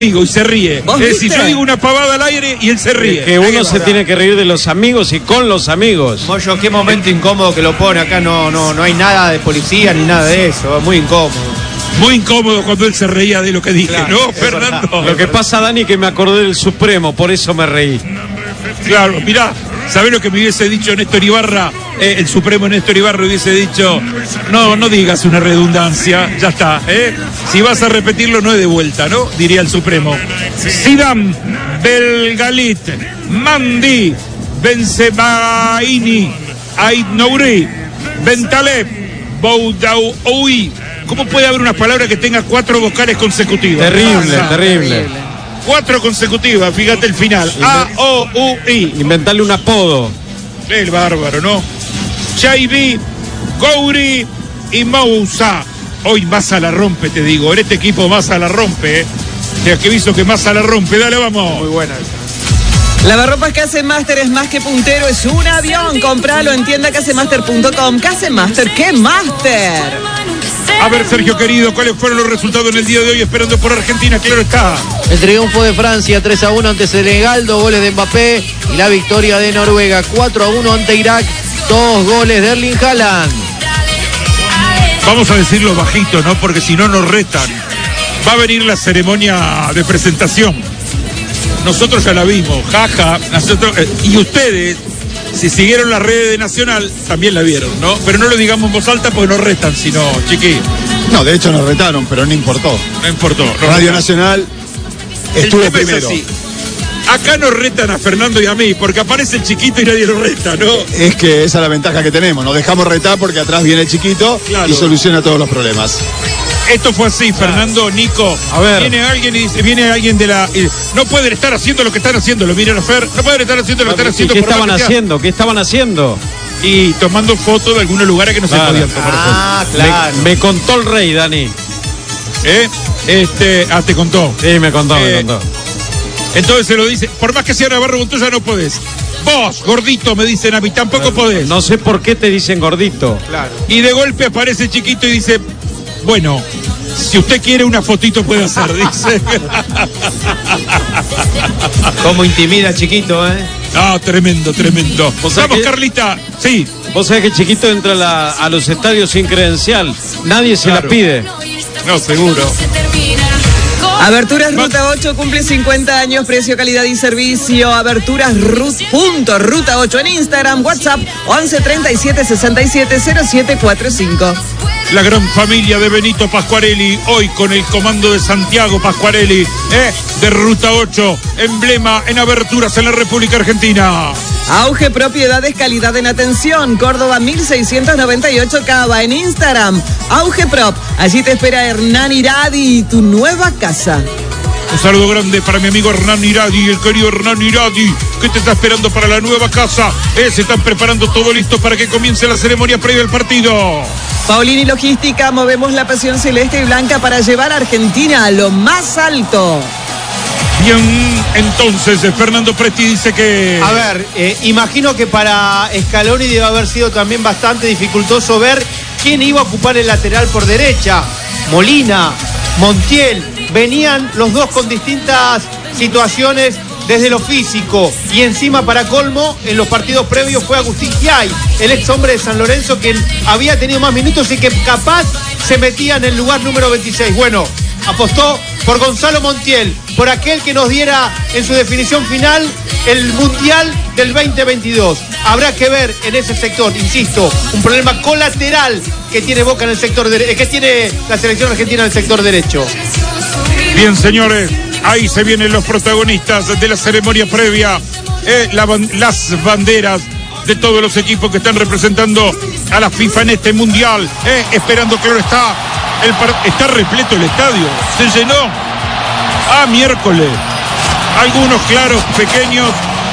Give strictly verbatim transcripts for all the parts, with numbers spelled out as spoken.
y se ríe. Es decir, yo digo una pavada al aire y él se ríe. Que uno se tiene que reír de los amigos y con los amigos. Moyo, qué momento incómodo que lo pone acá. No, no, no hay nada de policía ni nada de eso. Es muy incómodo. Muy incómodo cuando él se reía de lo que dije, claro, ¿no, Fernando? Verdad. Lo que pasa, Dani, que me acordé del Supremo, por eso me reí. Claro, mirá, ¿sabés lo que me hubiese dicho Néstor Ibarra? Eh, el Supremo Néstor Ibarra hubiese dicho, no, no digas una redundancia, ya está, ¿eh? Si vas a repetirlo no es de vuelta, ¿no? Diría el Supremo. Zidane, Belgalit, Mandi, Benzemaini, Ait Nouri, Bentaleb, Boudaoui. ¿Cómo puede haber una palabra que tenga cuatro vocales consecutivas? Terrible, ah, terrible. Cuatro consecutivas, fíjate el final. A, O, U, I. Inventarle un apodo. El bárbaro, ¿no? Jaibi, Gouri y Moussa. Hoy Massa la rompe, te digo. En este equipo Massa la rompe, ¿eh? Ya que visto que Massa la rompe. Dale, vamos. Muy buena. Lavarropas Casemaster es más que puntero, es un avión. Compralo en tienda casemaster punto com. Casemaster, ¡qué máster! A ver, Sergio querido, ¿cuáles fueron los resultados en el día de hoy esperando por Argentina? Claro está. El triunfo de Francia tres a uno ante Senegal, dos goles de Mbappé. Y la victoria de Noruega cuatro a uno ante Irak, dos goles de Erling Haaland. Vamos a decirlo bajito, ¿no? Porque si no nos retan. Va a venir la ceremonia de presentación. Nosotros ya la vimos, jaja. Nosotros, eh, y ustedes, si siguieron las redes de Nacional, también la vieron, ¿no? Pero no lo digamos en voz alta porque nos retan, sino, chiqui. No, de hecho nos retaron, pero no importó. No importó. No Radio retaron. Nacional estuvo el primero. Es acá nos retan a Fernando y a mí, porque aparece el chiquito y nadie lo reta, ¿no? Es que esa es la ventaja que tenemos. Nos dejamos retar porque atrás viene el chiquito, claro, y soluciona todos los problemas. Esto fue así, Fernando, Nico. A ver. Viene alguien y dice, viene alguien de la. Eh, no pueden estar haciendo lo que están haciendo, lo miran a Fer. No pueden estar haciendo lo que están haciendo. ¿Qué estaban haciendo? ¿Qué estaban haciendo? Y tomando fotos de algunos lugares que no claro. se podían tomar fotos. Ah, claro. Me, me contó el rey, Dani. ¿Eh? Este. Ah, te contó. Sí, me contó, eh, me contó. Entonces se lo dice, por más que sea Navarro Montoya no podés. Vos, gordito, me dicen a mí, tampoco podés. No sé por qué te dicen gordito. Claro. Y de golpe aparece chiquito y dice, bueno, si usted quiere una fotito puede hacer, dice. Cómo intimida chiquito, ¿eh? Ah, tremendo, tremendo. Vamos, que... Carlita, sí. Vos sabés que chiquito entra a, la, a los estadios sin credencial. Nadie se claro. la pide. No, seguro. Aberturas Ruta ocho cumple cincuenta años, precio, calidad y servicio. Aberturas punto Ruta ocho en Instagram, WhatsApp once treinta y siete sesenta y siete cero siete cuarenta y cinco. La gran familia de Benito Pascuarelli, hoy con el comando de Santiago Pascuarelli, ¿eh? de Ruta ocho, emblema en aberturas en la República Argentina. Auge Propiedades, calidad en atención, Córdoba mil seiscientos noventa y ocho Cava en Instagram, Auge Prop, allí te espera Hernán Iradi, tu nueva casa. Un saludo grande para mi amigo Hernán Iradi, el querido Hernán Iradi, que te está esperando para la nueva casa. Eh, se están preparando todo listo para que comience la ceremonia previa al partido. Paulini Logística, movemos la pasión celeste y blanca para llevar a Argentina a lo más alto. Bien, entonces Fernando Presti dice que... A ver, eh, imagino que para Scaloni debe haber sido también bastante dificultoso ver quién iba a ocupar el lateral por derecha. Molina, Montiel, venían los dos con distintas situaciones desde lo físico. Y encima, para colmo, en los partidos previos fue Agustín Giay, el ex hombre de San Lorenzo, quien había tenido más minutos y que capaz se metía en el lugar número veintiséis. Bueno, apostó por Gonzalo Montiel, por aquel que nos diera en su definición final el Mundial del veinte veintidós. Habrá que ver en ese sector, insisto, un problema colateral que tiene Boca en el sector de, que tiene la selección argentina en el sector derecho. Bien, señores, ahí se vienen los protagonistas de la ceremonia previa, eh, la, las banderas de todos los equipos que están representando a la FIFA en este Mundial, eh, esperando que ahora está, el par... está repleto el estadio, se llenó, ah, miércoles, algunos claros, pequeños,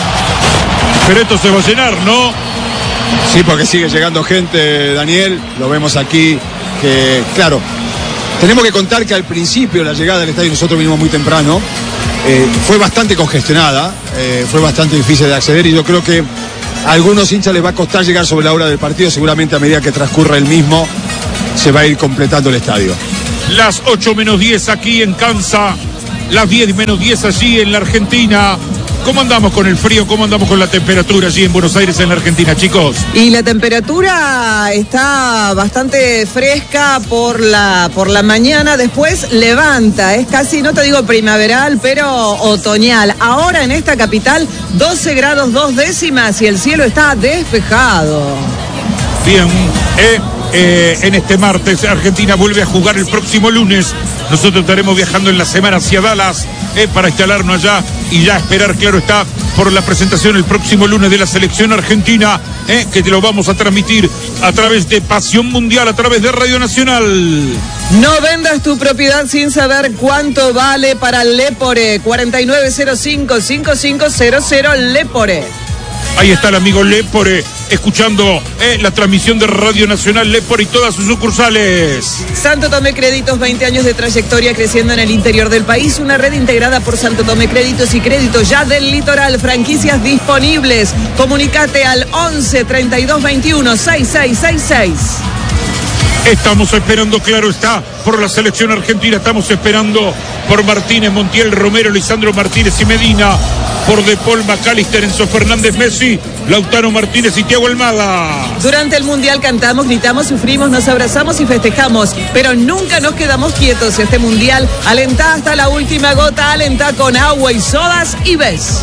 pero esto se va a llenar, ¿no? Sí, porque sigue llegando gente, Daniel, lo vemos aquí, que claro, tenemos que contar que al principio la llegada del estadio, nosotros vinimos muy temprano, eh, fue bastante congestionada, eh, fue bastante difícil de acceder y yo creo que a algunos hinchas les va a costar llegar sobre la hora del partido, seguramente a medida que transcurra el mismo se va a ir completando el estadio. Las ocho menos diez aquí en Kansas, las diez menos diez allí en la Argentina. ¿Cómo andamos con el frío? ¿Cómo andamos con la temperatura allí en Buenos Aires, en la Argentina, chicos? Y la temperatura está bastante fresca por la, por la mañana, después levanta, es casi, no te digo primaveral, pero otoñal. Ahora en esta capital, doce grados dos décimas y el cielo está despejado. Bien, eh, eh, en este martes Argentina vuelve a jugar el próximo lunes. Nosotros estaremos viajando en la semana hacia Dallas eh, para instalarnos allá y ya esperar, claro está, por la presentación el próximo lunes de la selección argentina, eh, que te lo vamos a transmitir a través de Pasión Mundial, a través de Radio Nacional. No vendas tu propiedad sin saber cuánto vale para Lepore. cuarenta y nueve cero cinco, cincuenta y cinco cero cero Lepore. Ahí está el amigo Lepore, escuchando eh, la transmisión de Radio Nacional Lepore y todas sus sucursales. Santo Tomé Créditos, veinte años de trayectoria creciendo en el interior del país. Una red integrada por Santo Tomé Créditos y Créditos ya del Litoral. Franquicias disponibles. Comunicate al once, treinta y dos, veintiuno, sesenta y seis sesenta y seis. Estamos esperando, claro está, por la selección argentina. Estamos esperando por Martínez, Montiel, Romero, Lisandro Martínez y Medina. Por De Paul, McAllister, Enzo Fernández, Messi, Lautaro Martínez y Thiago Almada. Durante el Mundial cantamos, gritamos, sufrimos, nos abrazamos y festejamos, pero nunca nos quedamos quietos. Este Mundial alentá hasta la última gota, alentá con agua y sodas y ves.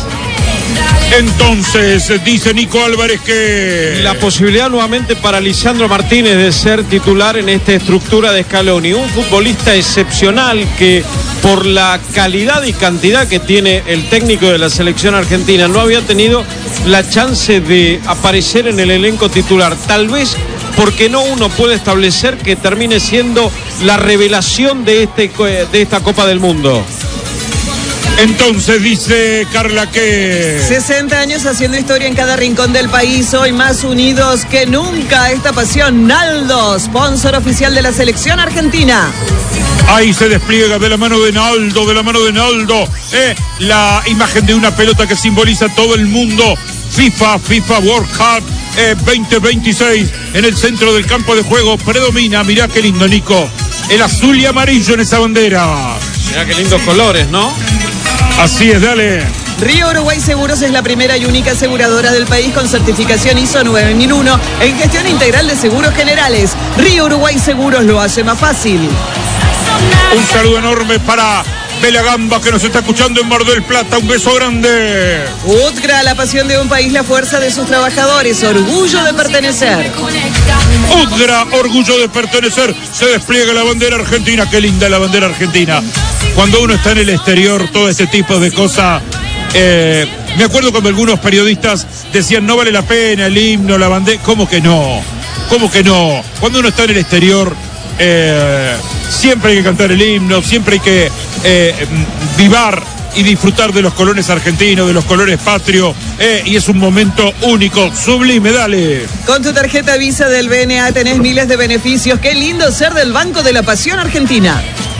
Entonces, dice Nico Álvarez que... La posibilidad nuevamente para Lisandro Martínez de ser titular en esta estructura de Scaloni. Un futbolista excepcional que, por la calidad y cantidad que tiene el técnico de la selección argentina, no había tenido la chance de aparecer en el elenco titular. Tal vez porque no uno puede establecer que termine siendo la revelación de, este, de esta Copa del Mundo. Entonces dice Carla que... sesenta años haciendo historia en cada rincón del país, hoy más unidos que nunca. Esta pasión, Naldo, sponsor oficial de la selección argentina. Ahí se despliega de la mano de Naldo, de la mano de Naldo, eh, la imagen de una pelota que simboliza todo el mundo. FIFA, FIFA World Cup eh, veinte veintiséis, en el centro del campo de juego predomina, mirá qué lindo, Nico, el azul y amarillo en esa bandera. Mirá qué lindos colores, ¿no? Así es, dale. Río Uruguay Seguros es la primera y única aseguradora del país con certificación I S O nueve mil uno en gestión integral de seguros generales. Río Uruguay Seguros lo hace más fácil. Un saludo enorme para Bela Gamba, que nos está escuchando en Mar del Plata. Un beso grande. UTGRA, la pasión de un país, la fuerza de sus trabajadores, orgullo de pertenecer. UTGRA, orgullo de pertenecer. Se despliega la bandera argentina. Qué linda la bandera argentina. Cuando uno está en el exterior, todo ese tipo de cosas. Eh, me acuerdo cuando algunos periodistas decían no vale la pena el himno, la bandera. ¿Cómo que no? ¿Cómo que no? Cuando uno está en el exterior, eh, siempre hay que cantar el himno, siempre hay que eh, vivar y disfrutar de los colores argentinos, de los colores patrios, eh, y es un momento único, sublime, dale. Con tu tarjeta Visa del B N A tenés miles de beneficios. Qué lindo ser del Banco de la Pasión Argentina.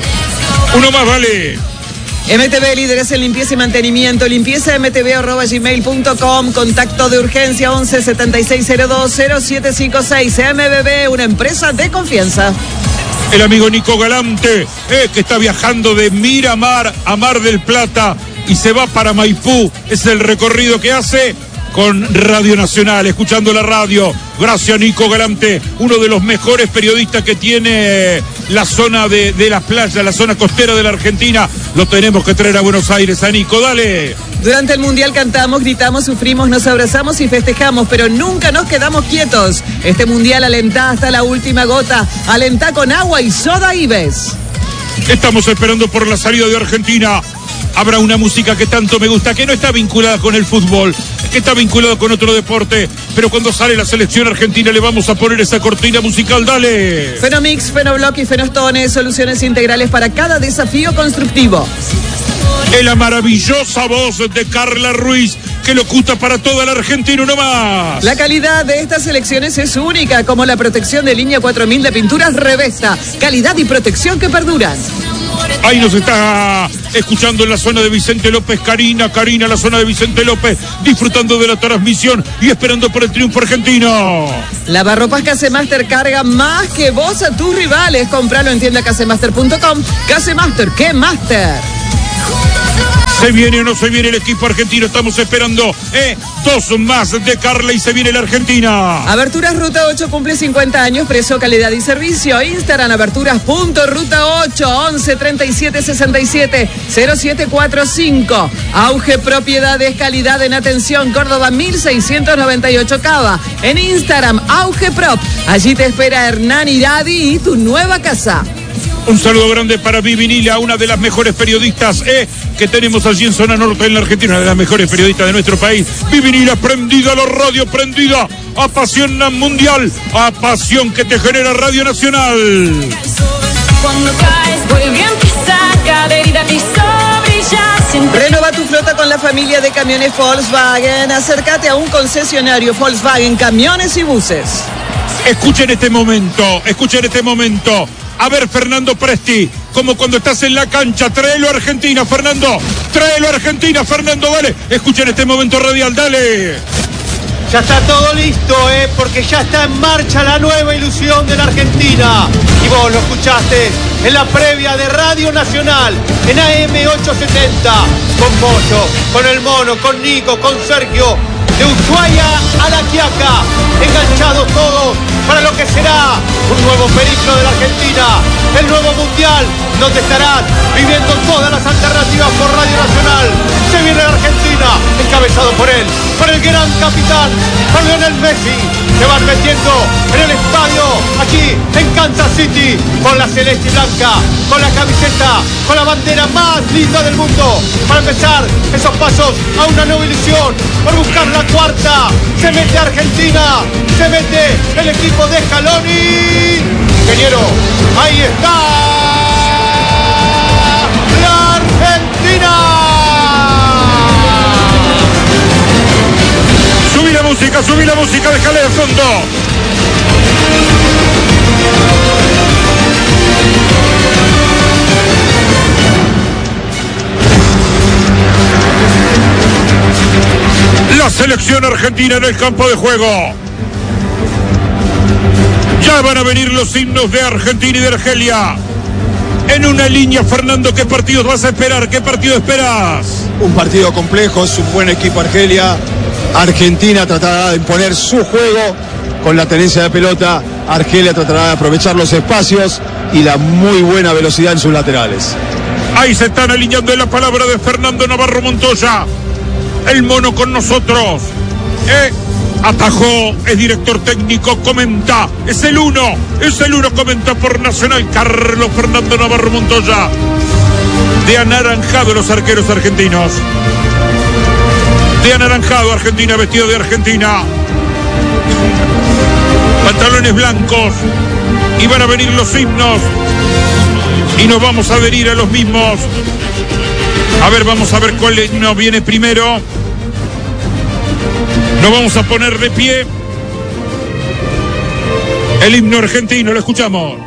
Uno más, vale. M T B, líderes en limpieza y mantenimiento. Limpieza m t b arroba gmail punto com. Contacto de urgencia once, setenta y seis cero dos, cero siete cinco seis. M B B, una empresa de confianza. El amigo Nico Galante, eh, que está viajando de Miramar a Mar del Plata y se va para Maipú. Es el recorrido que hace con Radio Nacional, escuchando la radio. Gracias, Nico Galante, uno de los mejores periodistas que tiene la zona de, de las playas, la zona costera de la Argentina. Lo tenemos que traer a Buenos Aires, a Nico, dale. Durante el Mundial cantamos, gritamos, sufrimos, nos abrazamos y festejamos, pero nunca nos quedamos quietos. Este Mundial alentá hasta la última gota, alentá con agua y soda y ves. Estamos esperando por la salida de Argentina. Habrá una música que tanto me gusta, que no está vinculada con el fútbol, que está vinculada con otro deporte, pero cuando sale la selección argentina le vamos a poner esa cortina musical, dale. Fenomix, Fenoblock y Fenostone, soluciones integrales para cada desafío constructivo. Es la maravillosa voz de Carla Ruiz, que locuta para toda la Argentina, uno más. La calidad de estas selecciones es única, como la protección de línea cuatro mil de pinturas Revesta. Calidad y protección que perduran. Ahí nos está escuchando en la zona de Vicente López, Karina, Karina, la zona de Vicente López, disfrutando de la transmisión y esperando por el triunfo argentino. Lavarropas Casemaster carga más que vos a tus rivales. Compralo en tienda casemaster punto com. Casemaster, ¡qué master! ¿Se viene o no se viene el equipo argentino? Estamos esperando eh, dos más de Carla y se viene la Argentina. Aberturas Ruta ocho cumple cincuenta años, precio, calidad y servicio. Instagram aberturas.ruta ocho, once treinta y siete sesenta y siete cero siete cuarenta y cinco. Auge Propiedades, calidad en atención, Córdoba mil seiscientos noventa y ocho Cava. En Instagram, Auge Prop. Allí te espera Hernán Iradi y tu nueva casa. Un saludo grande para Vivi Nila, una de las mejores periodistas eh, que tenemos allí en Zona Norte en la Argentina, una de las mejores periodistas de nuestro país. Vivi Nila, prendida a la radio, prendida a pasión mundial, a pasión que te genera Radio Nacional. Cuando caes, vuelve a empezar, caderita piso brilla. Renova tu flota con la familia de camiones Volkswagen. Acércate a un concesionario Volkswagen Camiones y Buses. Escuchen este momento, escuchen este momento. A ver, Fernando Presti, como cuando estás en la cancha, tráelo a Argentina, Fernando, tráelo a Argentina, Fernando, dale, escuchen este momento radial, dale. Ya está todo listo, ¿eh? Porque ya está en marcha la nueva ilusión de la Argentina. Y vos lo escuchaste en la previa de Radio Nacional, en A M ochocientos setenta, con Moyo, con el Mono, con Nico, con Sergio, de Ushuaia a La Quiaca, enganchados todos para lo que será un nuevo periplo de la Argentina, el nuevo Mundial, donde estarán viviendo todas las alternativas por Radio Nacional. Se viene la Argentina, encabezado por él, por el gran capitán, por Lionel Messi. Se van metiendo en el estadio, allí en Kansas City, con la celeste y blanca, con la camiseta, con la bandera más linda del mundo, para empezar esos pasos a una nueva ilusión, por buscar la cuarta. Se mete Argentina, se mete el equipo de Scaloni. Ingeniero, ahí está la Argentina. Subí la música, subí la música, déjale de fondo. La selección argentina en el campo de juego. Ya van a venir los himnos de Argentina y de Argelia. En una línea, Fernando, ¿qué partidos vas a esperar? ¿Qué partido esperas? Un partido complejo, es un buen equipo Argelia. Argentina tratará de imponer su juego con la tenencia de pelota. Argelia tratará de aprovechar los espacios y la muy buena velocidad en sus laterales. Ahí se están alineando en la palabra de Fernando Navarro Montoya. El Mono con nosotros. Eh, atajó, es director técnico, comenta. Es el uno, es el uno, comenta por Nacional Carlos Fernando Navarro Montoya. De anaranjado los arqueros argentinos. De anaranjado Argentina, vestido de Argentina. Pantalones blancos. Y van a venir los himnos. Y nos vamos a adherir a los mismos. A ver, vamos a ver cuál himno viene primero. Nos vamos a poner de pie. El himno argentino, lo escuchamos.